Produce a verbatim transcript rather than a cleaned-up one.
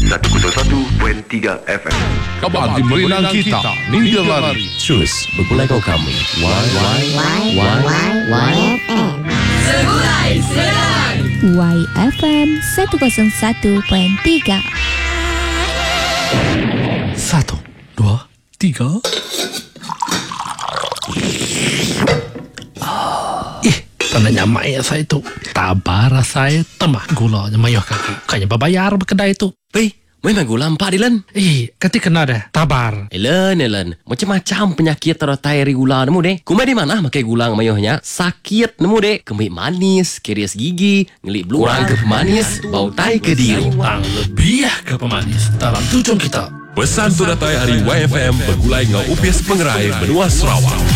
seratus satu titik tiga F M. Kabar di Merinang kita, Ninja Lari. Terus bergulai kau kami. Why, why, why, why, why F M. Segulai Serang Y F M seratus satu titik tiga. Satu, dua, tiga. Ih, tandanya mak ya saya tu. Tabara saya temah gula mayuh kaki. Kayaknya berbayar berkedai tu. Weh, memang gula empat Dilan. Eh, kati kena dah. Tabar. Elan, Elan. Macam-macam penyakit teratai dari gula nemu dek. Kumai di mana makai gula mayuhnya? Sakit nemu dek. Kemik manis, keris gigi, ngelik beluang ke pemanis, bau tai ke diri. Ang lebih ke pemanis dalam tujuan kita. Pesan teratai hari Y F M bergulai ngau upis pengerai benua Sarawak.